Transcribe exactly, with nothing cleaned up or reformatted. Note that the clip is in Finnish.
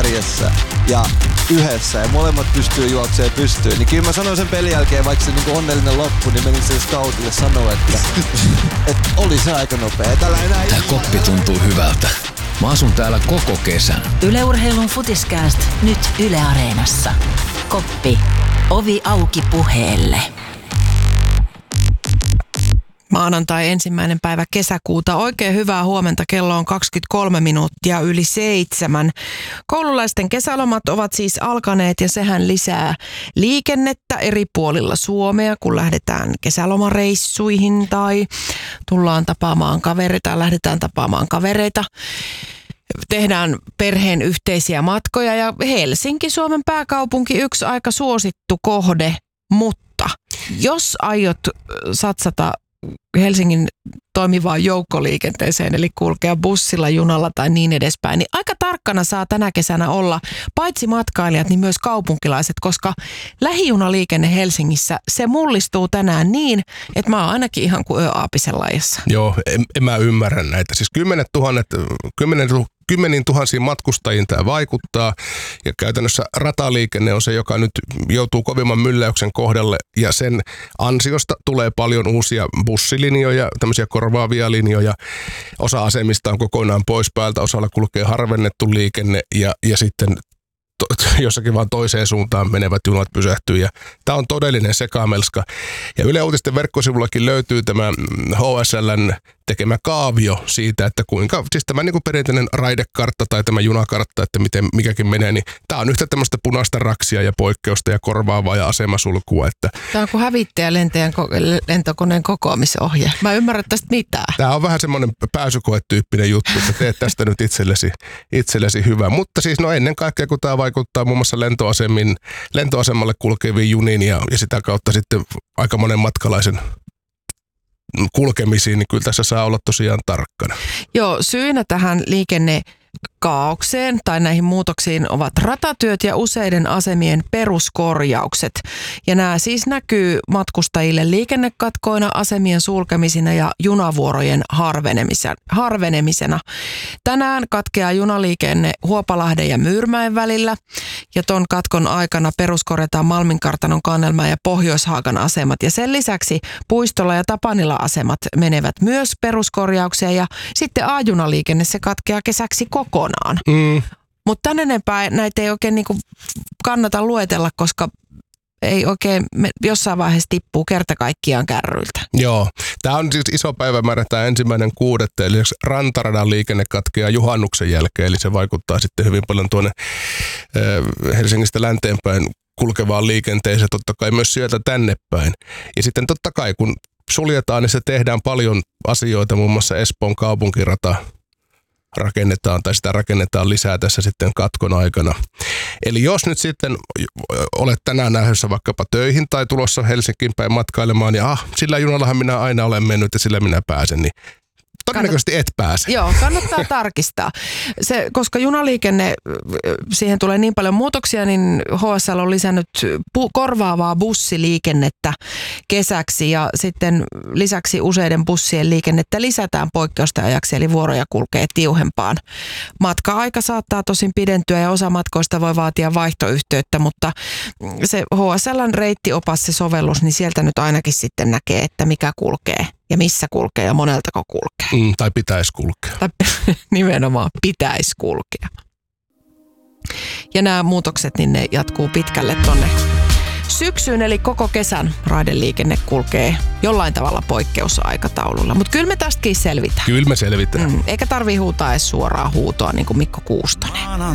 kärjessä ja yhdessä ja molemmat pystyy juoksemaan pystyyn, niin kyllä mä sanoin sen pelin jälkeen, vaikka se niin onnellinen loppu, niin menin sen scoutille sanoa, että, että oli se aika nopea. Tällä enää Tää koppi tuntuu hyvältä. Mä asun täällä koko kesän. Yle Urheilun Futiskääst nyt Yle Areenassa. Koppi. Ovi auki puheelle. Maanantai ensimmäinen päivä kesäkuuta. Oikein hyvää huomenta. Kello on kaksikymmentäkolme minuuttia yli seitsemän. Koululaisten kesälomat ovat siis alkaneet ja sehän lisää liikennettä eri puolilla Suomea, kun lähdetään kesälomareissuihin tai tullaan tapaamaan kavereita tai lähdetään tapaamaan kavereita. Tehdään perheen yhteisiä matkoja ja Helsinki, Suomen pääkaupunki, yksi aika suosittu kohde, mutta jos aiot satsata Helsingin toimivaan joukkoliikenteeseen, eli kulkea bussilla, junalla tai niin edespäin, niin aika tarkkana saa tänä kesänä olla paitsi matkailijat, niin myös kaupunkilaiset, koska lähijunaliikenne Helsingissä, se mullistuu tänään niin, että mä oon ainakin ihan kuin yöaapisen lajassa. Joo, en, en mä ymmärrä näitä. Siis kymmenet tuhannet, kymmenen, kymmeniin tuhansiin matkustajiin tämä vaikuttaa, ja käytännössä rataliikenne on se, joka nyt joutuu kovimman mylläyksen kohdalle, ja sen ansiosta tulee paljon uusia bussilinjoja, tämmöisiä korvaavia linjoja. Osa asemista on kokonaan pois päältä, osalla kulkee harvennettu liikenne, ja, ja sitten to, jossakin vaan toiseen suuntaan menevät junat pysähtyy, ja tämä on todellinen sekamelska. Ja Yle Uutisten verkkosivullakin löytyy tämä H S L:n tekemä kaavio siitä, että kuinka, siis tämä niin kuin perinteinen raidekartta tai tämä junakartta, että miten mikäkin menee, niin tämä on yhtä tämmöistä punaista raksia ja poikkeusta ja korvaavaa ja asemasulkua. Että tämä on kuin hävittäjälentäjän lentokoneen kokoamisohje. Mä ymmärrän tästä mitään. Tämä on vähän semmoinen pääsykoetyyppinen juttu, että teet tästä nyt itsellesi, itsellesi hyvä. Mutta siis no ennen kaikkea, kun tämä vaikuttaa muun muassa lentoasemin, lentoasemalle kulkeviin juniin ja, ja sitä kautta sitten aika monen matkalaisen kulkemisiin, niin kyllä tässä saa olla tosiaan tarkkana. Joo, syynä tähän liikennekaaokseen tai näihin muutoksiin ovat ratatyöt ja useiden asemien peruskorjaukset. Ja nämä siis näkyy matkustajille liikennekatkoina, asemien sulkemisina ja junavuorojen harvenemisena. Tänään katkeaa junaliikenne Huopalahden ja Myyrmäen välillä, ja ton katkon aikana peruskorjataan Malminkartanon, Kannelmäen ja Pohjoishaagan asemat. Ja sen lisäksi Puistola ja Tapanila asemat menevät myös peruskorjauksia, ja sitten A-junaliikenne se katkeaa kesäksi kokonaan. Mm. Mutta tän enempää näitä ei oikein niinku kannata luetella, koska ei oikein, jossain vaiheessa tippuu kerta kaikkiaan kärryiltä. Joo, tämä on siis iso päivämäärä, tämä ensimmäinen kuudetta, eli rantaradan liikenne katkeaa juhannuksen jälkeen, eli se vaikuttaa sitten hyvin paljon tuonne äh, Helsingistä länteenpäin kulkevaan liikenteeseen, totta kai myös sieltä tänne päin. Ja sitten totta kai, kun suljetaan, niin se tehdään paljon asioita, muun muassa Espoon kaupunkirata rakennetaan tai sitä rakennetaan lisää tässä sitten katkon aikana. Eli jos nyt sitten olet tänään lähdössä vaikkapa töihin tai tulossa Helsinkiin päin matkailemaan, ja ah, sillä junallahan minä aina olen mennyt ja sillä minä pääsen, niin todennäköisesti et pääse. Joo, kannattaa tarkistaa. Se, koska junaliikenne, siihen tulee niin paljon muutoksia, niin H S L on lisännyt pu- korvaavaa bussiliikennettä kesäksi, ja sitten lisäksi useiden bussien liikennettä lisätään poikkeusten ajaksi, eli vuoroja kulkee tiuhempaan. Matka-aika saattaa tosin pidentyä ja osa matkoista voi vaatia vaihtoyhteyttä, mutta se H S L:n reittiopas, se sovellus, niin sieltä nyt ainakin sitten näkee, että mikä kulkee ja missä kulkee ja moneltako kulkee. Mm, tai pitäisi kulkea. Tai nimenomaan pitäisi kulkea. Ja nämä muutokset, niin ne jatkuu pitkälle tonne syksyyn, eli koko kesän raideliikenne kulkee jollain tavalla poikkeusaikataululla. Mutta kyllä me tästäkin selvitään. Kyllä me selvitään. Mm, eikä tarvii huutaa edes suoraa huutoa, niin kuin Mikko Kuustonen.